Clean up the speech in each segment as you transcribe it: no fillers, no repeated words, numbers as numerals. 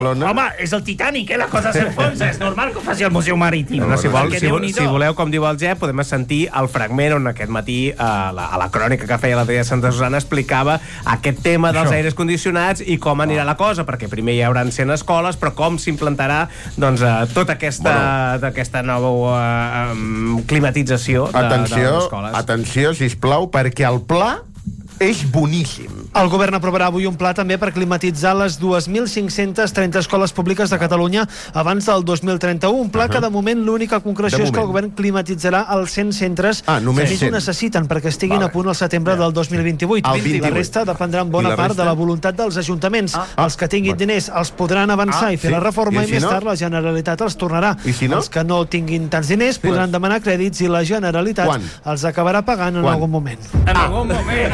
Home, és el Titanic, la cosa s'enfonsa. És normal que ho faci el Museu Marítim. Si voleu, com diu el Jep, podem sentir el fragment on aquest matí a la crònica que feia l'Adrià Santa Susana explicava aquest tema dels aires condicionats i com anirà la cosa, perquè primer hi hauran 100 escoles, però com s'implantarà tota aquesta nova climatització de les escoles. Atenció, sisplau, perquè el pla és boníssim. El govern aprovarà avui un pla també per climatitzar les 2.530 escoles públiques de Catalunya abans del 2031. Un pla que de moment l'única concreció és que el govern climatitzarà els 100 centres que més ho necessiten perquè estiguin a punt al setembre del 2028. La resta dependrà en bona part de la voluntat dels ajuntaments. Els que tinguin diners els podran avançar i fer la reforma i més tard la Generalitat els tornarà. Els que no tinguin tants diners podran demanar crèdits i la Generalitat els acabarà pagant en algun moment. En algun moment?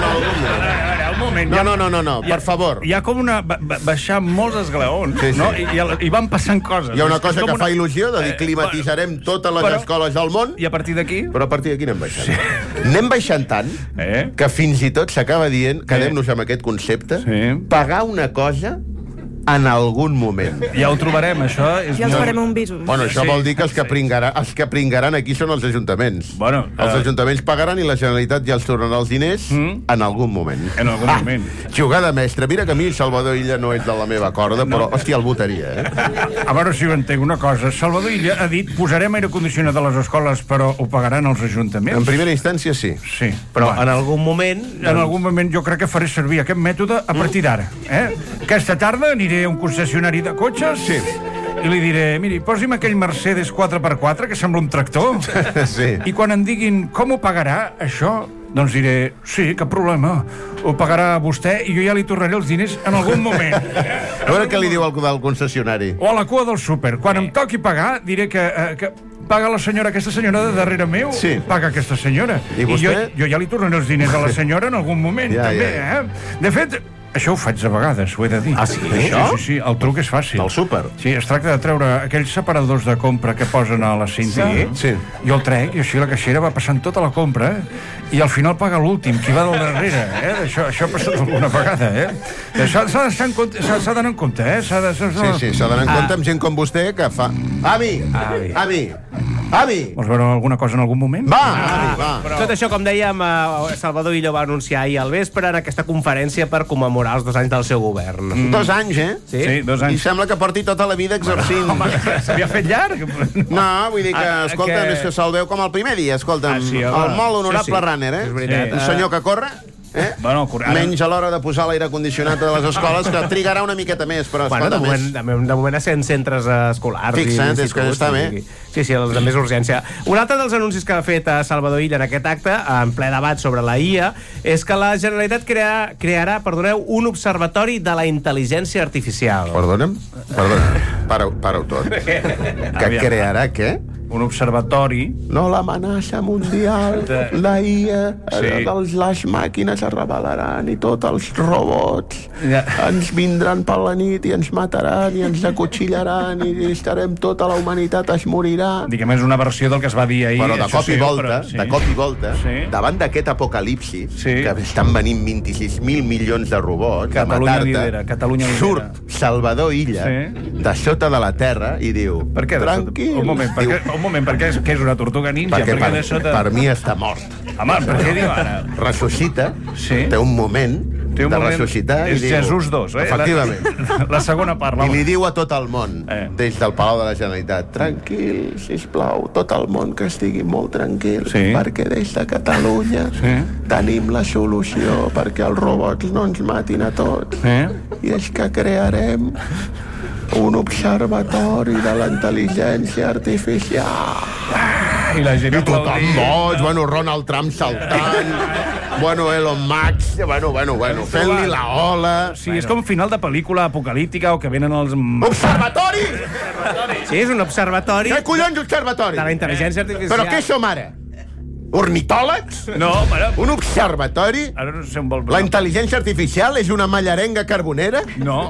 No, per favor. Hi ha com baixar molts esglaons, no? I van passant coses. Hi ha una cosa que fa il·lusió de dir climatitzarem totes les escoles del món. I a partir d'aquí? Però a partir d'aquí anem baixant. Anem baixant tant que fins i tot s'acaba dient, quedem-nos amb aquest concepte, pagar una cosa en algun moment. Ja ho trobarem, això. Ja els farem un bisum. Bueno, això vol dir que els que pringaran aquí són els ajuntaments. Els ajuntaments pagaran i la Generalitat ja els tornarà els diners en algun moment. En algun moment. Jugada mestra. Mira que a mi Salvador Illa no és de la meva corda, però, hòstia, el votaria, A veure si ho entenc una cosa. Salvador Illa ha dit posarem aire condicionat a les escoles, però ho pagaran els ajuntaments? En primera instància, sí. Sí. Però en algun moment... En algun moment jo crec que faré servir aquest mètode a partir d'ara. Aquesta tarda aniré a un concessionari de cotxes i li diré, miri, posi'm aquell Mercedes 4x4 que sembla un tractor i quan em diguin com ho pagarà això, doncs diré, sí, cap problema, ho pagarà vostè i jo ja li tornaré els diners en algun moment. A veure què li diu al concessionari. O a la cua del súper. Quan em toqui pagar, diré que paga la senyora, aquesta senyora de darrere meu, paga aquesta senyora. I jo ja li tornaré els diners a la senyora en algun moment, també. De fet, això ho faig a vegades, ho he de dir. Ah, sí? Sí, el truc és fàcil. Del súper? Sí, es tracta de treure aquells separadors de compra que posen a la cinta. Sí. Jo el trec i així la caixera va passant tota la compra i al final paga l'últim, qui va del darrere. Això ha passat alguna vegada, S'ha d'anar en compte, Sí, s'ha d'anar en compte amb gent com vostè que fa... Avi! Vols veure alguna cosa en algun moment? Va! Tot això, com dèiem, Salvador Illa va anunciar ahir al vespre en aquesta conferència per commemorar els 2 anys del seu govern. 2 anys, Sí, 2 anys. I sembla que porti tota la vida exercint. Home, s'havia fet llarg. No, vull dir que, escolta'm, és que se'l veu com el primer dia, escolta'm. El molt honorable runner, Un senyor que corre... menys a l'hora de posar l'aire condicionat a les escoles, que trigarà una miqueta més, però de moment a 100 centres escolars. Fixa't, és que està bé. Sí, de més urgència. Un altre dels anuncis que ha fet Salvador Illa en aquest acte, en ple debat sobre la IA, és que la Generalitat crearà, un observatori de la intel·ligència artificial. Perdona'm? Para-ho tot. Que crearà què? Un observatori... No, l'amenaça mundial, la IA, les màquines es rebel·laran i tots els robots ens vindran per la nit i ens mataran i ens acotxillaran i estarem tota la humanitat es morirà. Diguem, és una versió del que es va dir ahir. Però de cop i volta, davant d'aquest apocalipsi, que estan venint 26.000 milions de robots a matar-te, surt Salvador Illa de sota de la terra i diu, tranquil. Un moment, perquè és una tortuga ninja? Perquè per mi està mort. Home, per què diu ara? Ressuscita, té un moment de ressuscitar i diu... És Jesús 2, Efectivament. La segona part. I li diu a tot el món, des del Palau de la Generalitat, tranquil, sisplau, tot el món que estigui molt tranquil, perquè des de Catalunya tenim la solució perquè els robots no ens matin a tots. I és que crearem un observatori de la intel·ligència artificial. I la gent tothom boig, Ronald Trump saltant, Elon Musk, fent-li la ola. Sí, és com final de pel·lícula apocalíptica o que venen els... Observatori! Sí, és un observatori... Què collons observatori? De la intel·ligència artificial. Però què som ara? Ornitòlegs? No, però... Un observatori? Ara no sé on vol... La intel·ligència artificial és una mallarenga carbonera? No.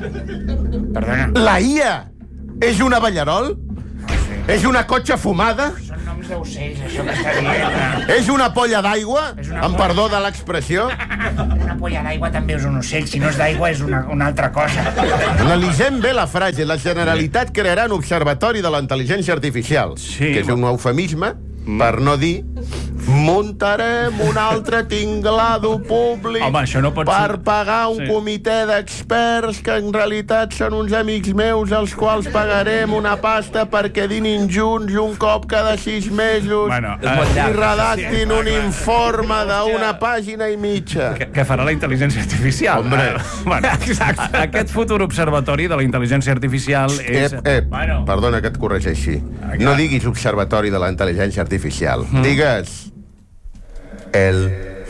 Perdona. La IA és una ballarol? És una cotxa fumada? d'ocells, això que està dient. És una polla d'aigua? Amb perdó de l'expressió? Una polla d'aigua també és un ocell. Si no és d'aigua és una altra cosa. Analitzem bé la frase. La Generalitat crearà un observatori de la intel·ligència artificial, que és un eufemisme per no dir muntarem un altre tinglado públic. Home, això no pot per ser. pagar un comitè d'experts que en realitat són uns amics meus als quals pagarem una pasta perquè dinin junts un cop cada 6 mesos i redactin un informe d'una pàgina i mitja. Que farà la intel·ligència artificial. Hombre. Exacte. Aquest futur observatori de la intel·ligència artificial és... Perdona que et corregeixi. No diguis observatori de la intel·ligència artificial. Digues el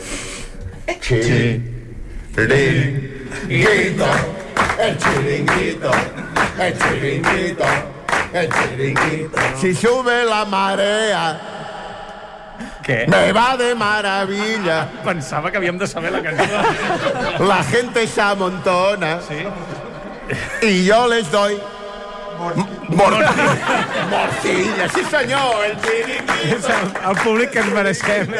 chiringuito, el chiringuito, el chiringuito, el chiringuito. Si sube la marea, Què? me va de maravilla. Pensava que havíem de saber la cançó. La gente se amontona y yo les doy morcilla, sí senyor, el chiringuito. El públic que ens mereixem.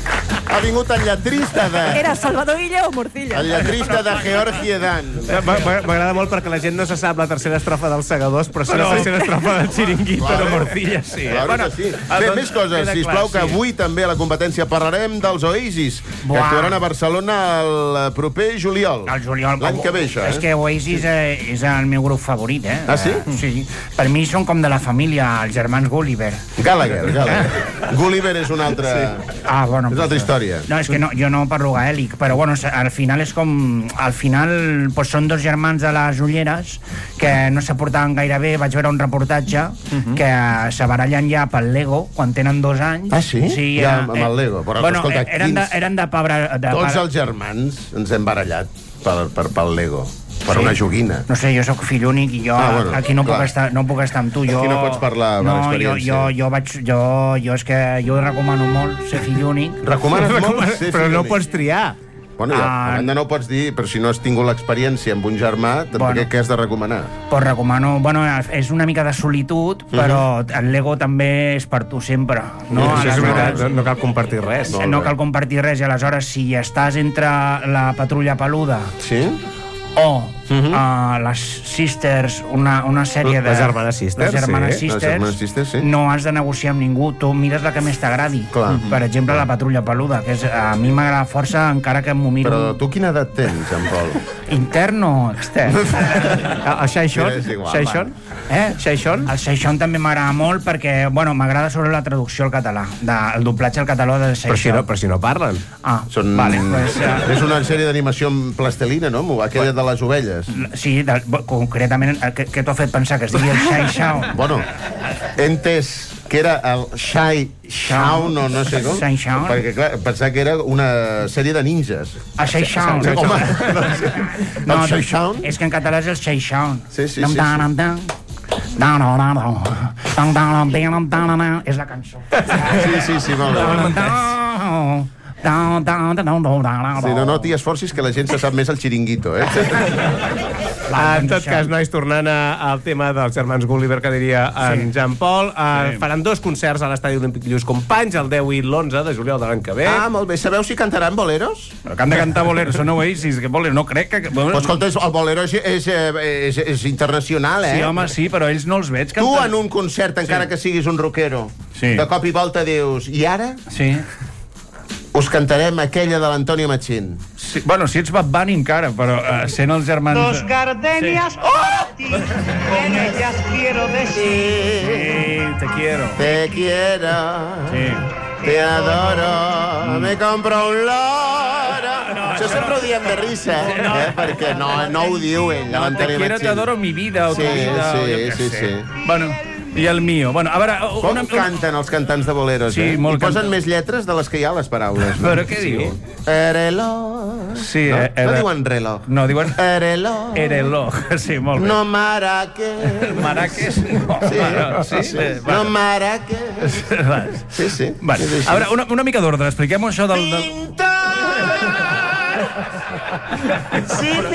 Ha vingut el lletrista de... Era Salvador Illa o Morcilla? El lletrista de Georgie Dan. M'agrada molt perquè la gent no se sap la tercera estrofa dels Segadors, però sí la tercera estrofa del Chiringuito. Claro. Però Morcilla sí. Claro que sí. Bé, més coses, sisplau, que avui també a la competència parlarem dels Oasis, que actuaran a Barcelona el proper juliol. El juliol. L'any que ve, això, És que Oasis és el meu grup favorit, eh? Ah, sí? Sí. Per mi són com de la família, els germans Gulliver. Gallagher. Gulliver és una altra... Ah, bueno. És una altra història. No, és que no, jo no parlo gaèlic, però bueno, al final és com... Al final pues, són dos germans de les ulleres que no se portaven gaire bé. Vaig veure un reportatge que se barallen ja pel Lego quan tenen 2 anys. Ah, sí? Sí, ja, amb el Lego. Però, bueno, escolta, eren de pebre... Tots els germans ens hem barallat pel Lego. Per una joguina. No sé, jo sóc fill únic i jo aquí no puc estar amb tu. Aquí no pots parlar per experiència. Jo és que jo recomano molt ser fill únic. Recomanes molt ser fill únic? Però no pots triar. Bueno, a banda no ho pots dir, però si no has tingut l'experiència amb un germà, què has de recomanar? Pues recomano... Bueno, és una mica de solitud, però el Lego també és per tu sempre. No, és veritat, no cal compartir res. No cal compartir res, i aleshores, si estàs entre la patrulla peluda... Sí? O les Sisters, una sèrie de... Les Germanes Sisters, les Germanes sí. Sisters, no has de negociar amb ningú. Tu mires la que més t'agradi. Per exemple, la patrulla peluda, que a mi m'agrada força, encara que m'ho miro... Però tu quina edat tens, en Pol? Intern o extern? El Xaixón? Xaixón? El Xaixón també m'agrada molt perquè, bueno, m'agrada sobre la traducció al català, el doblatge al català del Xaixón. Però si no parlen. Vale, pues, és una sèrie d'animació en plastelina, no? Aquella de les ovelles. Sí, concretament, què t'ho ha fet pensar que es digui el Xaixón? Bueno, he entès que era el Xaixón o no sé com, perquè clar, pensava que era una sèrie de ninjas. El Xaixón. El Xaixón? És que en català és el Xaixón. Sí. És la cançó. Sí, molt bé. Si no t'hi esforcis, que la gent se sap més el Chiringuito, eh? En tot cas, nois, tornant al tema dels germans Gulliver, que diria en Jean Paul, faran 2 concerts a l'Estadi Olímpic Lluís Companys, el 10 i l'11 de juliol de l'any que ve. Ah, molt bé. Sabeu si cantaran boleros? Però que han de cantar boleros, són Oasis, que boleros, no crec que... Però escolta, el bolero és internacional, eh? Sí, home, sí, però ells no els veig cantar. Tu en un concert, encara que siguis un rockero, de cop i volta dius, i ara? Sí. Us cantarem aquella de l'Antonio Machín. Sí, bueno, si ets Bad Bunny encara, però sent els germans... Dos gardenias para ti, con ellas quiero decir... Sí, te quiero. Te quiero, te adoro, me compro un loro... Això sempre ho diem de risa, perquè no ho diu ell, l'Antonio Machín. Te quiero, te adoro mi vida, o tu vida, o jo què sé. Bueno... I el mío. Bueno, a veure... Com canten els cantants de boleros, sí, I posen més lletres de les que hi ha les paraules. Però què diu? Reloj. Sí, no diuen reloj. No, diuen... Reloj. Reloj, sí, molt bé. No Marrakech. Marrakech? No. Sí? No Marrakech. Sí. Vale. A veure, una mica d'ordre. Expliquem això del... Si pintar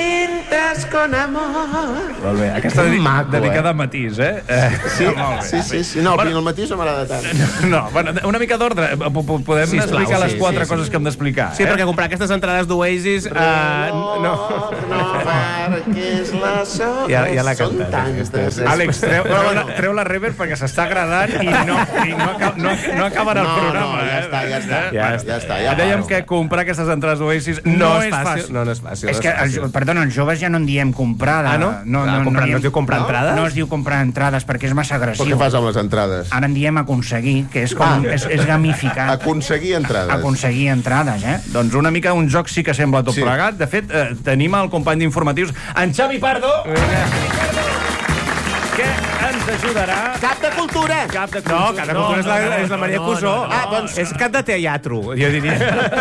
Cositas con amor. Molt bé, aquesta dedicada a Matís, Sí. No, el Matís no m'agrada tant. No, bueno, una mica d'ordre. Podem explicar les 4 coses que hem d'explicar. Sí, perquè comprar aquestes entrades d'Oasis... No, perquè és la sort. Ja la Són cantes. tantes. Àlex, treu la reverb perquè s'està agradant i no acabarà el programa. Ja està. Dèiem que comprar aquestes entrades d'Oasis no és fàcil. No és fàcil. És que, perdona, els joves ja no en diem comprar. No? No es diu comprar entrades? No es diu comprar entrades perquè és massa agressiu. Però què fas amb les entrades? Ara en diem aconseguir, que és com és gamificat. Aconseguir entrades. Aconseguir entrades, Doncs una mica un joc sí que sembla tot plegat. De fet, tenim el company d'informatius, en Xavi Pardo, que ens ajudarà... Cap de cultura! No, cap de cultura és la Maria Cusó. Doncs... És cap de teatro, jo diria.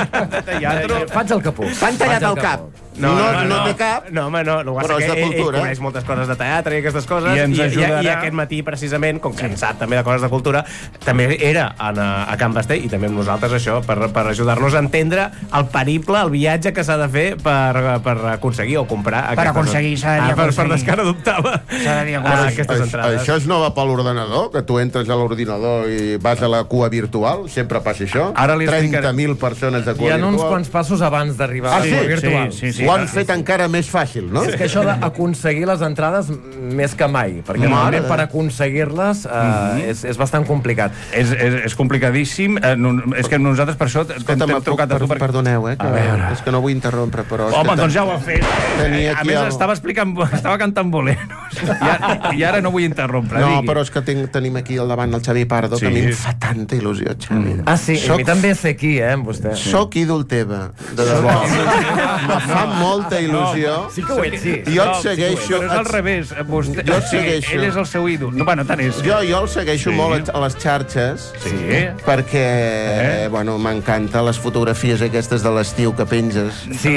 Faig el que puc. T'han tallat el cap. No té cap. No, home, no. Però és de cultura. Ell coneix moltes coses de teatre i aquestes coses. I ens ajudarà. I aquest matí, precisament, com que en sap també de coses de cultura, també era a Can Basté, i també amb nosaltres, això, per ajudar-nos a entendre el periple, el viatge que s'ha de fer per aconseguir o comprar Per aconseguir, s'ha de dir aconseguir. Per descar adoptava aquestes entrades. Això no va per l'ordenador, que tu entres a l'ordinador i vas a la cua virtual, sempre passa això. Ara li explicaré. 30.000 persones de cua Hi ha virtual. uns quants passos abans d'arribar a la cua virtual. Sí. Ho han fet encara més fàcil, no? És que això d'aconseguir les entrades més que mai, perquè normalment per aconseguir-les és bastant complicat. És complicadíssim. És que nosaltres per això t'hem trucat a tu. Perdoneu, que és que no vull interrompre, però... Home, doncs ja ho ha fet. A més, estava cantant boleros. I ara no vull interrompre. No, però és que tenim aquí al davant el Xavi Pardo, que a mi em fa tanta il·lusió, Xavi. Ah, sí, a mi també sé qui, amb vostè. Soc ídol teva, de debò. Me fa molta il·lusió. Sí que ho ets, sí. Jo et segueixo... Però és al revés. Jo et segueixo. Ell és el seu ídol. Bueno, tant és. Jo el segueixo molt a les xarxes, perquè, bueno, m'encanta les fotografies aquestes de l'estiu que penges. Sí,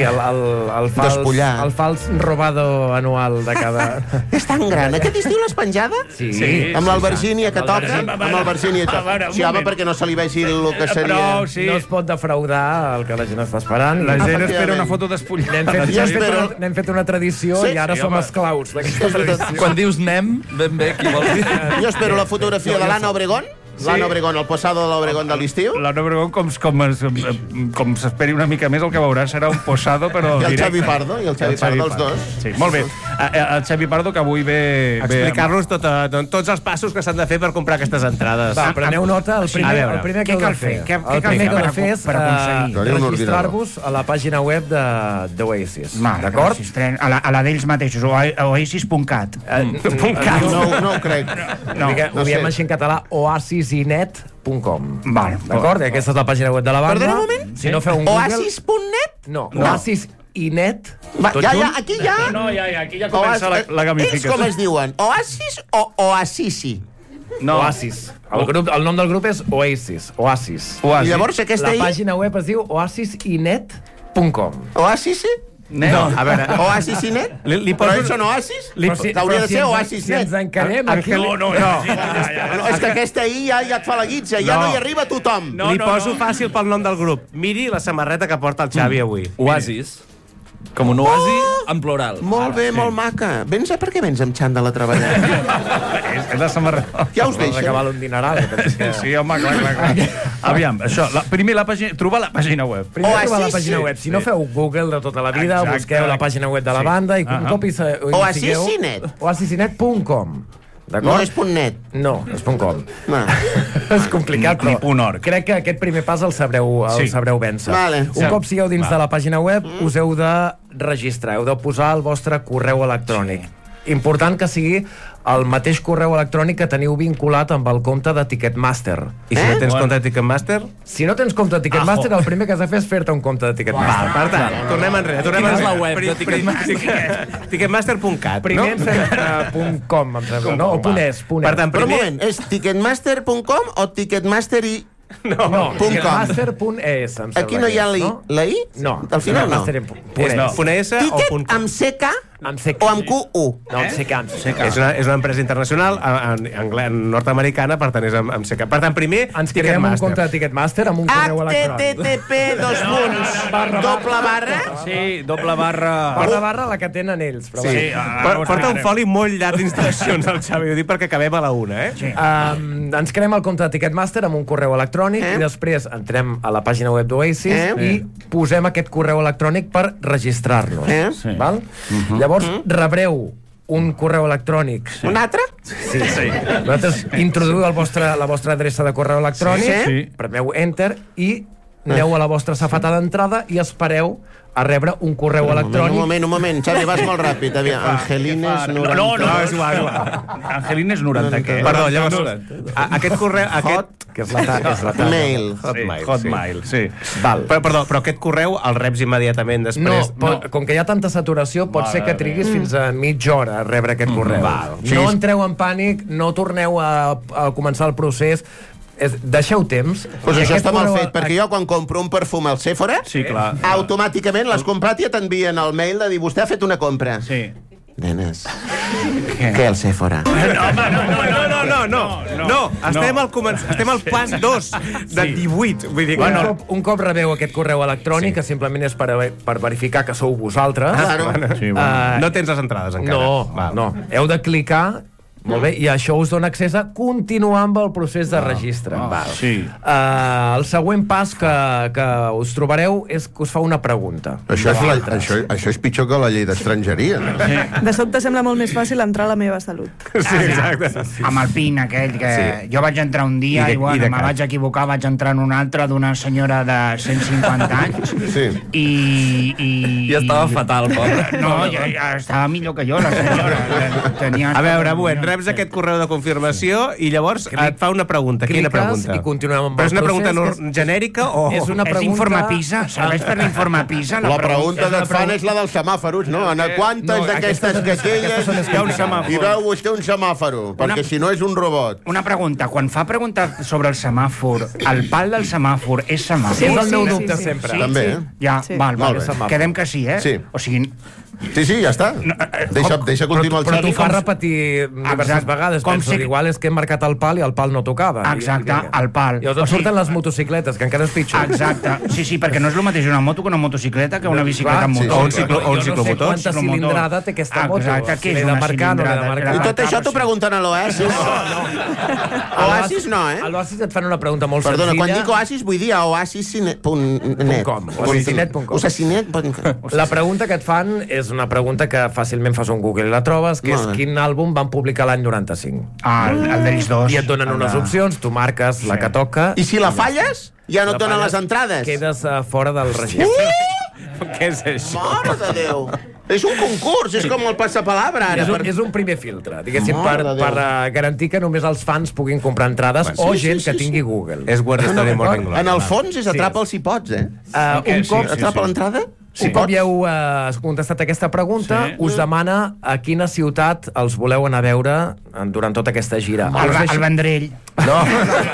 el fals robado anual de cada... És tan gran. Aquest estiu l'has penjada? Sí. Amb l'Albergínia que toca? Amb l'Albergínia que toca. Sí, home, perquè no se li vegi el que seria... No es pot defraudar el que la gent està esperant. La gent espera una foto despullada. N'hem fet una tradició i ara som esclaus d'aquesta tradició. Quan dius nem, ben bé, qui vol dir? Jo espero la fotografia de l'Anna Obregón. L'Anna Obregón, el posado de l'Obregón de l'estiu. L'Anna Obregón, com s'esperi una mica més, el que veurà serà un posado, però I el Xavi Pardo, els dos. Sí, molt bé. El Xavi Pardo, que avui ve... Explicar-nos tots els passos que s'han de fer per comprar aquestes entrades. Va, preneu nota. El primer que heu de fer. El primer que heu de fer és registrar-vos a la pàgina web d'Oasis. D'acord? A la d'ells mateixos, oasis.cat. No ho crec. Ho diem així en català, oasisinet.com. D'acord? Aquesta és la pàgina web de la banda. Perdona un moment. Si no feu un Google... Oasis.net? No, oasisinet. Aquí ja... No, aquí ja comença la gamificació. Ells com es diuen? Oasis o Oasisi? No. Oasis. El nom del grup és Oasis. I llavors aquesta... La pàgina web es diu oasisinet.com. Oasisi? No, a veure... Oasisinet? Però ells són Oasis? Hauria de ser Oasisnet. Si ens encarem aquí... No. És que aquesta I ja et fa la guitza, ja no hi arriba tothom. Li poso fàcil pel nom del grup. Miri la samarreta que porta el Xavi avui. Oasis. Com un oasi en plural. Molt bé, molt maca. Per què vens amb xandall a treballar? És la samarreta. Ja us deixa. Que val un dineral. Sí, home, clar. Aviam, això, primer trobar la pàgina web. Primer trobar la pàgina web. Si no feu Google de tota la vida, busqueu la pàgina web de la banda i un cop hi segueu... Oasisinet. Oasisinet.com. No és .net. No, és .com. És complicat, però crec que aquest primer pas el sabreu vèncer. Un cop sigueu dins de la pàgina web, us heu de registrar, heu de posar el vostre correu electrònic. Important que sigui el mateix correu electrònic que teniu vinculat amb el compte de Ticketmaster. I si no tens compte de Ticketmaster? Si no tens compte de Ticketmaster, el primer que has de fer és fer-te un compte de Ticketmaster. Per tant, tornem enrere. Quina és la web de Ticketmaster? Ticketmaster.cat, no? Primer hem fet .com, em sembla, no? O .es. Per tant, però un moment, és ticketmaster.com o ticketmaster i... No, ticketmaster.es, em sembla. Aquí no hi ha la I? No. Al final no. ¿Funa S o Ticket amb CK Amb C. O amb Q-U. No, amb C. És una empresa internacional nord-americana, per tant, és amb C. Per tant, primer, ens creem un compte de Ticketmaster amb un correu electrònic. HTTP:// Sí, doble barra... Barra la que tenen ells. Però sí. Porta un foli molt llarg d'instal·lacions, el Xavi, ho dic perquè acabem a la 1, Sí. Ens creem el compte de Ticketmaster amb un correu electrònic i després entrem a la pàgina web d'Oasis i posem aquest correu electrònic per registrar-nos. Val? Llavors rebreu un correu electrònic. Un altre? Sí. Vosaltres introduïu la vostra adreça de correu electrònic, premeu Enter i aneu a la vostra safata d'entrada i espereu a rebre un correu electrònic. Un moment, Xavi, vas molt ràpid. Angelines 90... No, és igual. Angelines 90, què? Perdó, llavors, aquest correu... Que és la Mail. Hotmail, sí. Però aquest correu el reps immediatament després. No, com que hi ha tanta saturació, pot ser que triguis fins a mitja hora a rebre aquest correu. No entreu en pànic, no torneu a començar el procés. Deixeu temps. Pues això està mal fet, perquè jo quan compro un perfum al Sephora, automàticament l'has comprat i t'envien el mail de dir vostè ha fet una compra. Sí. Nenes, què el Sephora? No, estem al pas 2 de 18. Vull dir, un cop rebeu aquest correu electrònic, que simplement és per verificar que sou vosaltres, no tens les entrades encara. No, heu de clicar. Molt bé, i això us dona accés a continuar amb el procés de registre. El següent pas que us trobareu és que us fa una pregunta. Això és pitjor que la llei d'estrangeria. De sobte sembla molt més fàcil entrar a la meva salut. Sí, exacte. Amb el PIN aquell, que jo vaig entrar un dia i me vaig equivocar, vaig entrar en un altre d'una senyora de 150 anys i estava fatal, pobre. No, ja estava millor que jo, la senyora. A veure, reps aquest correu de confirmació i llavors et fa una pregunta. Quina pregunta? I continuem amb el procés. Però és una pregunta genèrica o... És una pregunta... És informe PISA? Serveix per l'informe PISA? La pregunta que et fan és la dels semàforos, no? En quantes d'aquestes caselles hi ha un semàfor? I veu vostè un semàforo, perquè si no és un robot. Una pregunta. Quan fa preguntar sobre el semàfor, el pal del semàfor és semàfor? És el meu dubte sempre. També, Ja, val. Quedem que sí, Sí. O sigui... Sí, ja està. Deixa continuar el Però Xavi. t'ho fa repetir diverses vegades. Penso que igual és que hem marcat el pal i el pal no tocava. Exacte, el pal. I llavors surten les motocicletes, que encara és pitjor. Exacte. Sí, perquè no és el mateix una moto que una motocicleta que una bicicleta amb motor. O un ciclomotor. Jo no sé quanta cilindrada té aquesta moto. Exacte, què és una cilindrada? I tot això t'ho pregunten a l'Oasis? Oasis no, A l'Oasis et fan una pregunta molt senzilla. Perdona, quan dic Oasis vull dir a oasis.net. Oasinet.com. La pregunta que et fan és una pregunta que fàcilment fas un Google i la trobes, que és quin àlbum van publicar l'any 95. El d'ells dos. I et donen unes opcions, tu marques la que toca... I si la falles, ja no et donen les entrades. Quedes fora del registre. Què és això? Mare de Déu! És un concurs, és com el passapalabra ara. És un primer filtre, diguéssim, per garantir que només els fans puguin comprar entrades o gent que tingui Google. És Word Story Morning Glory. En el fons és atrapa'l si pots, Un cop atrapa l'entrada? Un cop ja heu contestat aquesta pregunta, us demana a quina ciutat els voleu anar a veure durant tota aquesta gira. El Vendrell. No.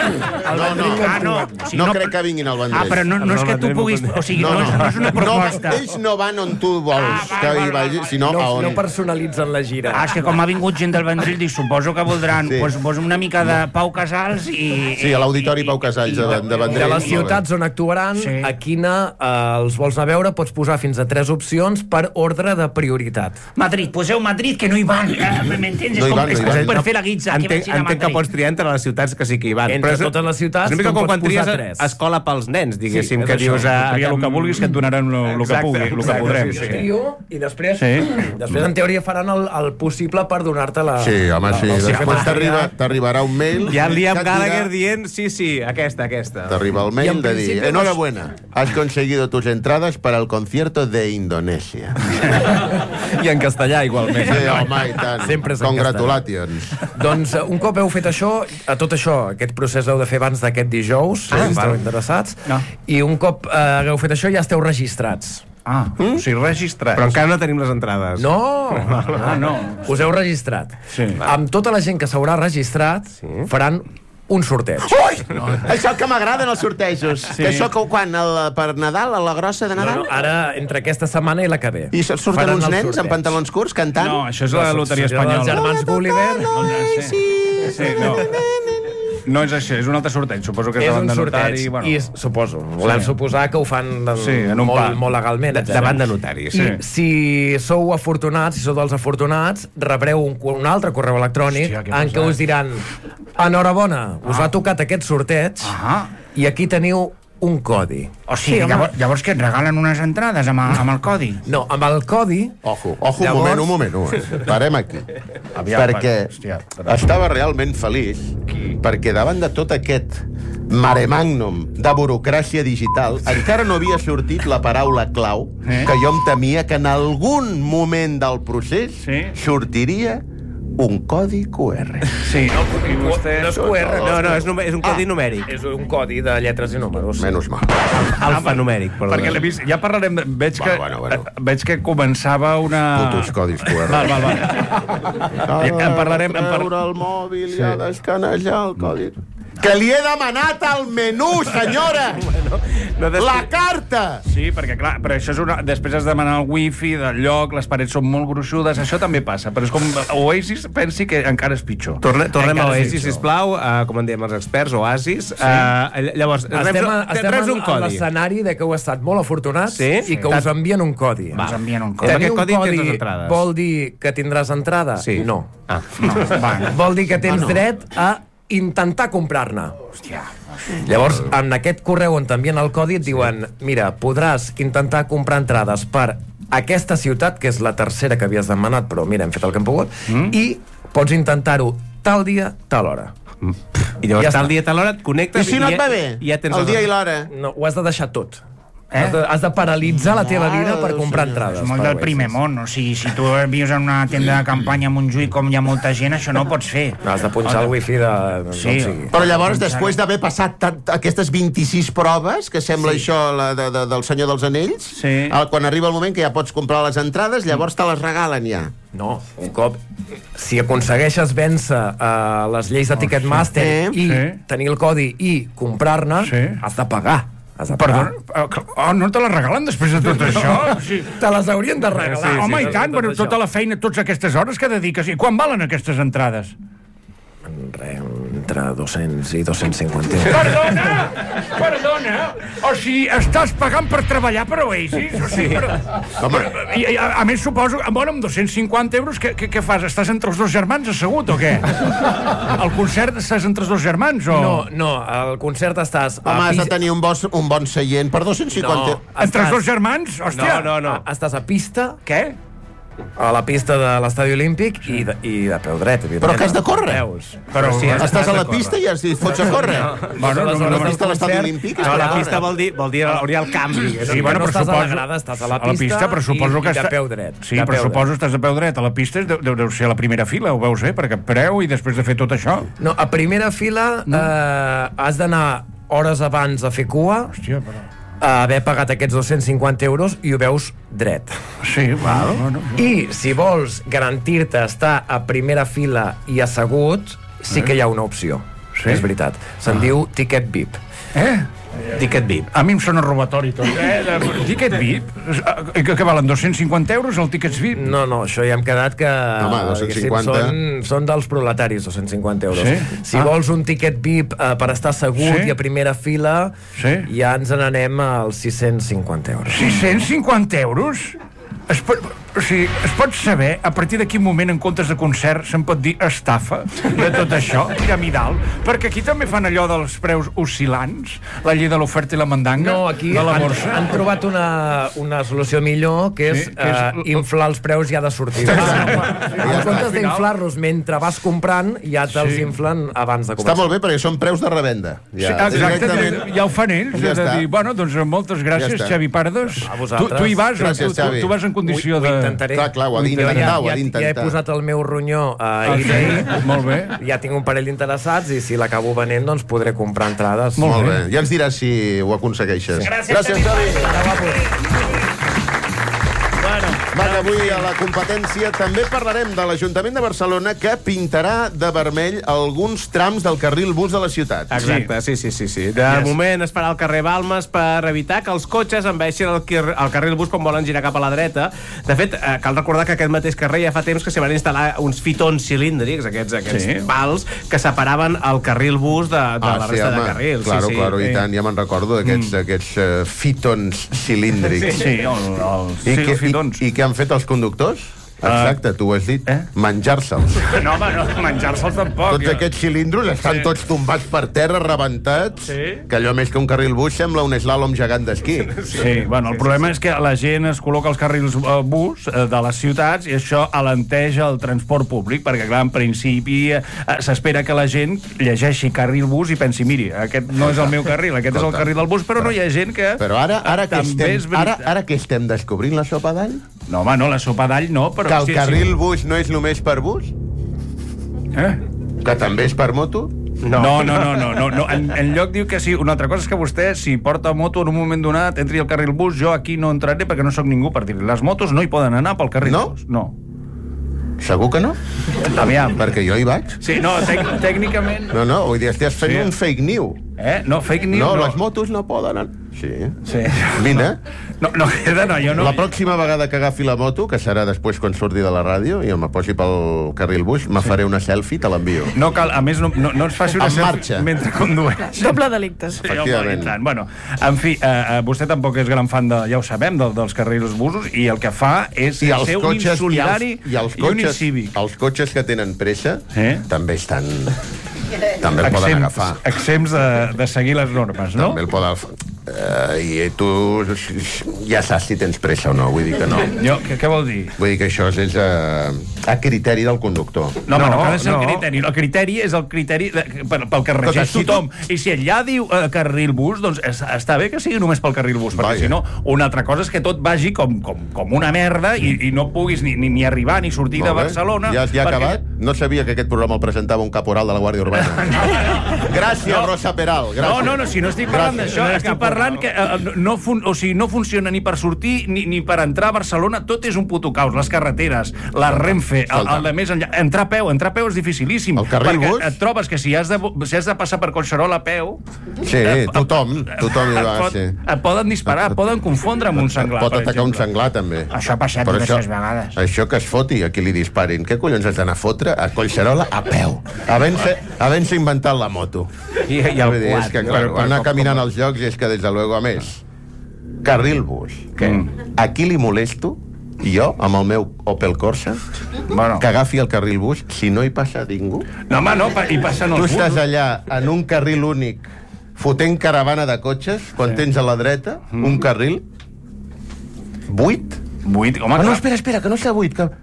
No crec que vinguin al Vendrell. Però no és que tu puguis... O sigui, no és una proposta. Ells no van on tu vols que hi vagi, sinó a on. No personalitzen la gira. És que com ha vingut gent del Vendrell, dic, suposo que voldran una mica de Pau Casals i... Sí, a l'Auditori Pau Casals de Vendrell. De les ciutats on actuaran, a quina els vols anar a veure, pots posar fins a 3 opcions per ordre de prioritat. Madrid, poseu Madrid, que no hi van. M'entens? És per fer la guitza. Entenc que pots triar entre les ciutats que sí que hi van. Entre totes les ciutats, és una mica com quan tries escola pels nens, diguéssim, que dius... Tria el que vulguis, que et donaran el que podrem. I després, en teoria, faran el possible per donar-te la... Sí, home, sí. Després t'arribarà un mail... Ja el Liam Gallagher dient, sí, aquesta. T'arriba el mail de dir, enhorabuena, has conseguido tus entradas para el concierto de Indonesia. I en castellà, igualment. Sí, home, i tant. Sempre és en Congratulations. Doncs, un cop heu fet això, tot això, aquest procés heu de fer abans d'aquest dijous, si esteu interessats, i un cop heu fet això ja esteu registrats. O sigui, registrats. Però encara no tenim les entrades. No. Us heu registrat. Amb tota la gent que s'haurà registrat, faran un sorteig. Ui! Això que m'agraden els sortejos. Que això quan? Per Nadal, a la grossa de Nadal? No, ara, entre aquesta setmana i la que ve. I surten uns nens amb pantalons curts cantant? No, això és la loteria espanyola. Els germans Gulliver. Sí, no. No és això, és un altre sorteig. Suposo que és davant de notari. I suposo, volem suposar que ho fan molt legalment. Davant de notari, sí. I si sou afortunats, si sou dels afortunats, rebreu un altre correu electrònic en què us diran: enhorabona, us ha tocat aquest sorteig i aquí teniu un codi. O sigui, llavors que et regalen unes entrades amb el codi? No, amb el codi... Ojo, un moment. Parem aquí. Perquè estava realment feliç perquè davant de tot aquest mare magnum de burocràcia digital encara no havia sortit la paraula clau que jo em temia que en algun moment del procés sortiria un codi QR. Sí, no és QR, no, és un codi numèric. És un codi de lletres i números. Menys mal. Alfanumèric, perdó. Perquè l'he vist, ja parlarem... Veig que començava una... Putos codis QR. Val. En parlarem... Treure el mòbil i a d'escanejar el codi. Que li he demanat al menú, senyora! La carta! Sí, perquè clar, però això és després has de demanar el wifi del lloc, les parets són molt gruixudes, això també passa, però és com Oasis, pensi que encara és pitjor. Tornem a Oasis, sisplau, com en diem els experts, Oasis. Llavors, reps un codi. A l'escenari de que heu estat molt afortunats i que us envien un codi. Us envien un codi. Aquest codi tens entrades. Vol dir que tindràs entrada? Sí. No. Vol dir que tens dret a intentar comprar-ne. Hòstia. Llavors, en aquest correu on t'envien el codi et diuen: mira, podràs intentar comprar entrades per aquesta ciutat, que és la tercera que havies demanat, però mira, hem fet el que hem pogut, i pots intentar-ho tal dia, tal hora. I llavors tal dia, tal hora et connectes... I si no et va bé? El dia i l'hora? No, ho has de deixar tot. Has de paralitzar la teva vida per comprar entrades. És molt del primer món. O sigui, si tu vius en una tenda de campanya a Montjuïc com hi ha molta gent, això no ho pots fer. No, has de punxar el wifi de... Sí. Però llavors, després d'haver passat aquestes 26 proves, que sembla això del Senyor dels Anells, quan arriba el moment que ja pots comprar les entrades, llavors te les regalen ja. No, un cop... Si aconsegueixes vèncer les lleis de Ticketmaster i tenir el codi i comprar-ne, has de pagar. Perdó, no te la regalen després de tot això? Te les haurien de regalar. Home, i tant, però tota la feina, totes aquestes hores que dediques. I quan valen aquestes entrades? Entre 200 i 250 euros. Perdona! O sigui, estàs pagant per treballar per Oasis? O sigui, a més, suposo, bueno, amb 250 euros, què fas? Estàs entre els dos germans assegut o què? Al concert estàs entre els dos germans o...? No, al concert estàs... Home, has de tenir un bon seient per 250 euros. Entre els dos germans? Hòstia! No. Estàs a pista... Què? A la pista de l'Estadi Olímpic i de peu dret. Però que has de córrer? Però si estàs a la pista i et fots a córrer. Bueno, la pista de l'Estadi Olímpic... No, la pista vol dir hauria el canvi. Sí, bueno, però estàs a la grada, estàs a la pista i de peu dret. Sí, però suposo que estàs de peu dret. A la pista deu ser a la primera fila, ho veus, perquè preu i després de fer tot això... No, a primera fila has d'anar hores abans a fer cua... Hòstia, però... haver pagat aquests 250 euros i ho veus dret. Sí, val. I si vols garantir-te estar a primera fila i assegut, sí que hi ha una opció. És veritat. Se'n diu ticket VIP. Ticket VIP. A mi em sona robatori tot. Ticket VIP? Que valen 250 euros el ticket VIP? No, això ja hem quedat que... Home, 250... Són dels proletaris, 250 euros. Si vols un ticket VIP per estar assegut i a primera fila, ja ens n'anem als 650 euros. 650 euros? O sigui, es pot saber a partir de quin moment en comptes de concert se'n pot dir estafa de tot això, piramidal? Perquè aquí també fan allò dels preus oscil·lants, la llei de l'oferta i la mandanga. No, aquí han trobat una solució millor, que és inflar els preus ja de sortida. En comptes d'inflar-los mentre vas comprant, ja te'ls inflen abans de començar. Està molt bé, perquè són preus de revenda. Exacte, ja ho fan ells. De dir, bueno, doncs moltes gràcies, Xavi Pardos. Tu hi vas, tu vas en condició de... Clar, ho ha d'intentar. Ja he posat el meu ronyó a eBay. Molt bé. Ja tinc un parell d'interessats i si l'acabo venent, doncs podré comprar entrades. Molt bé. Ja ens diràs si ho aconsegueixes. Gràcies, Xavi. Va, avui a la competència també parlarem de l'Ajuntament de Barcelona que pintarà de vermell alguns trams del carril bus de la ciutat. Exacte, sí. De moment es farà el carrer Balmes per evitar que els cotxes envaeixin el carril bus quan volen girar cap a la dreta. De fet, cal recordar que aquest mateix carrer ja fa temps que s'hi van instal·lar uns fitons cilíndrics, aquests pals, que separaven el carril bus de la resta de carrils. Claro, i tant, ja me'n recordo d'aquests fitons cilíndrics. Sí, els fitons. I què han fet els conductors? Exacte, tu ho has dit. Menjar-se'ls. No, home, no, menjar-se'ls tampoc. Tots aquests cilindros estan tots tombats per terra, rebentats, que allò més que un carril bus sembla un slalom gegant d'esquí. Sí, bueno, el problema és que la gent es col·loca els carrils bus de les ciutats i això alenteja el transport públic, perquè, clar, en principi s'espera que la gent llegeixi carril bus i pensi, miri, aquest no és el meu carril, aquest és el carril del bus, però no hi ha gent que... Però ara que estem descobrint la sopa d'all? No, home, no, la sopa d'all no, però... Que el carril bus no és només per bus? Que també és per moto? No. En lloc diu que sí. Una altra cosa és que vostè, si porta moto en un moment donat, entri al carril bus, jo aquí no entraré perquè no sóc ningú per dir-li. Les motos no hi poden anar pel carril bus. No. Segur que no? Aviam. Perquè jo hi vaig. Sí, no, tècnicament... No, vull dir, estàs fent un fake news. No, fake news no. No, les motos no poden anar... Sí. Vine. No, jo no... La pròxima vegada que agafi la moto, que serà després quan surti de la ràdio i me posi pel carril bus, me faré una selfie, te l'envio. No cal, a més, no ens faci una selfie mentre condueix. Doble delicte. Sí, efectivament. Bueno, en fi, vostè tampoc és gran fan, ja ho sabem, dels carrils busos, i el que fa és ser un insolidari i un incívic. Els cotxes que tenen pressa també estan... També el poden agafar. Exempts de seguir les normes, no? També el poden agafar. I tu ja saps si tens pressa o no, vull dir que no. Què vol dir? Vull dir que això és a criteri del conductor. No ha de ser el criteri. El criteri és el criteri pel que regeix tothom. I si allà diu carril bus, doncs està bé que sigui només pel carril bus, perquè si no, una altra cosa és que tot vagi com una merda i no puguis ni arribar ni sortir de Barcelona. Ja ha acabat? No sabia que aquest programa el presentava un caporal de la Guàrdia Urbana. Gràcies, Rosa Peral. No, si no estic parlant d'això, estic parlant que no funciona ni per sortir ni per entrar a Barcelona, tot és un puto caos, les carreteres, la Renfe, el de més enllà. Entrar a peu és dificilíssim. El carril bus? Et trobes que si has de passar per Collserola a peu... Sí, tothom hi va, sí. Et poden disparar, poden confondre amb un senglar. Pot atacar un senglar, també. Això ha passat diverses vegades. Això que es foti a qui li disparin. Què collons has d'anar a fotre a Collserola a peu? Havent-se inventat la moto. I el és que, clar, anar caminant als llocs és que, des de luego, a més, carril bus. Aquí li molesto, jo, amb el meu Opel Corsa, que agafi el carril bus si no hi passa ningú. No, home, no, hi passen els busos. Tu estàs allà en un carril únic fotent caravana de cotxes quan tens a la dreta un carril buit. Home, no, espera, que no està buit, que...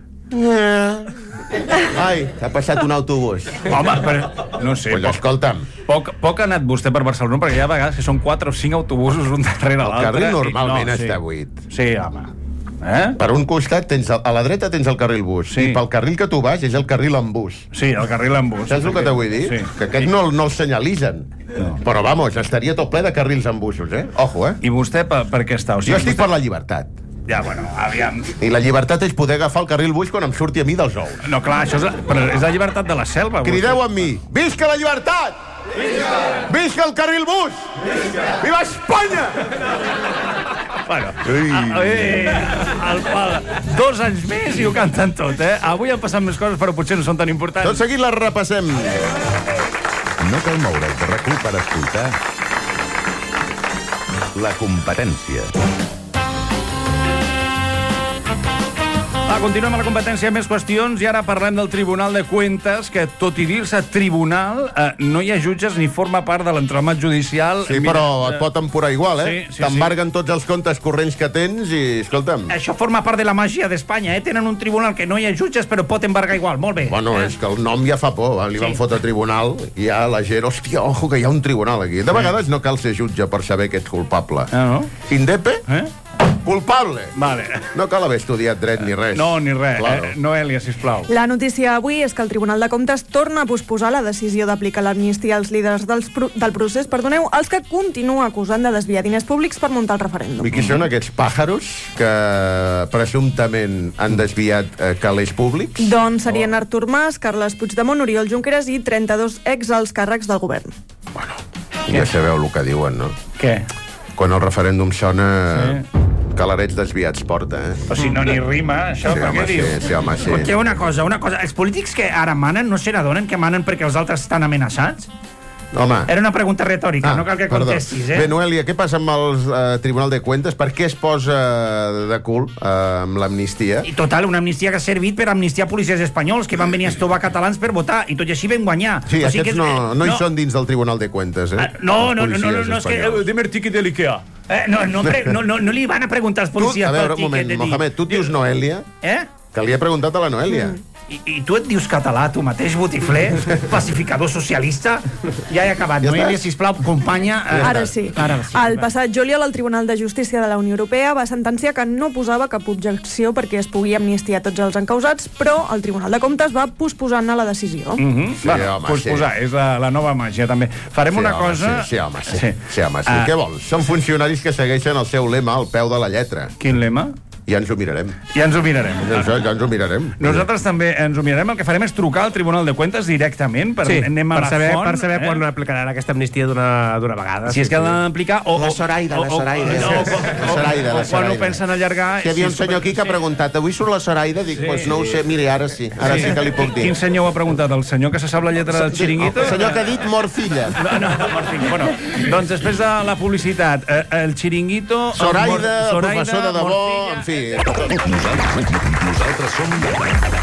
Ai, s'ha passat un autobús. Home, però no sé. Pues escolta'm. Poc ha anat vostè per Barcelona, perquè hi ha vegades que són 4 o 5 autobusos un darrere l'altre. El carril normalment està buit. Sí, home. Per un costat, a la dreta tens el carril bus, i pel carril que tu vas és el carril en bus. Sí, el carril en bus. Saps el que te vull dir? Que aquest no el senyalitzen. Però, vamos, estaria tot ple de carrils en busos, Ojo, I vostè per què està? Jo estic per la llibertat. Ja, bueno, aviam. I la llibertat és poder agafar el carril bus quan em surti a mi dels ous. No, clar, això és la llibertat de la selva. Crideu amb mi. Visca la llibertat! Visca el carril bus! Viva Espanya! Bueno, el pal, 2 anys més i ho canten tot, Avui han passat més coses, però potser no són tan importants. Tot seguit les repassem. No cal moure's de RAC1 per escoltar La Competència. Continuem a la competència, més qüestions, i ara parlem del Tribunal de Cuentas, que tot i dir-se tribunal, no hi ha jutges ni forma part de l'entramat judicial. Sí, però et pot emporar igual, T'embarguen tots els comptes corrents que tens i, escolta'm... Això forma part de la màgia d'Espanya, Tenen un tribunal que no hi ha jutges, però pot embargar igual, molt bé. Bueno, és que el nom ja fa por, li van fotre tribunal, i ja la gent, hòstia, ojo, que hi ha un tribunal aquí. De vegades no cal ser jutge per saber que ets culpable. No? Indepe? Culpable. Vale. No cal haver estudiat dret ni res. No, ni res. Claro. Noelia, sisplau. La notícia avui és que el Tribunal de Comptes torna a posposar la decisió d'aplicar l'amnistia als líders del procés, els que continua acusant de desviar diners públics per muntar el referèndum. I qui són aquests pàjaros que presumptament han desviat calés públics? Doncs serien Artur Mas, Carles Puigdemont, Oriol Junqueras i 32 exalts càrrecs del govern. Bueno, ja sabeu el que diuen, no? Què? Quan el referèndum sona... Calarets desviats porta, O si no ni rima, això, sí, per què diu? Sí, home, sí. Perquè una cosa, els polítics que ara manen no se n'adonen que manen perquè els altres estan amenaçats? Home. Era una pregunta retòrica, no cal que contestis, Bé, Noelia, què passa amb el Tribunal de Cuentas? Per què es posa de cul amb l'amnistia? I total, una amnistia que ha servit per amnistiar policies espanyols que van venir a estovar catalans per votar, i tot i així vam guanyar. Sí, aquests no hi són dins del Tribunal de Cuentas, No, és que... Dime el tiquet de l'Ikea. No li van a preguntar als policies pel tiquet. A veure, un moment, Mohamed, tu et dius Noelia? Que li he preguntat a la Noelia. I tu et dius català, tu mateix, botifler, pacificador socialista? Ja he acabat. Noelia, sisplau, companya... Ara sí. El passat juliol, el Tribunal de Justícia de la Unió Europea va sentenciar que no posava cap objecció perquè es pugui amnistiar tots els encausats, però el Tribunal de Comptes va posposant-ne la decisió. Posposar, és la nova màgia, també. Farem una cosa... Sí, home. Què vols? Són funcionaris que segueixen el seu lema al peu de la lletra. Quin lema? Ja ens ho mirarem. Ja ens ho mirarem. Nosaltres també ens ho mirarem. El que farem és trucar al Tribunal de Cuentas directament per saber quan aplicaran aquesta amnistia d'una vegada. Si és que l'han d'aplicar o... La Zoraida. Quan ho pensen allargar... Hi havia un senyor aquí que ha preguntat avui surt la Zoraida? Dic, doncs no ho sé, miri, ara sí que li puc dir. Quin senyor ho ha preguntat? El senyor que se sap la lletra del xiringuito? El senyor que ha dit morcilla. No, morcilla. Bueno, doncs després de la publicitat, el xiringuito... Zoraida, el professor de debò, en fi. Nosaltres som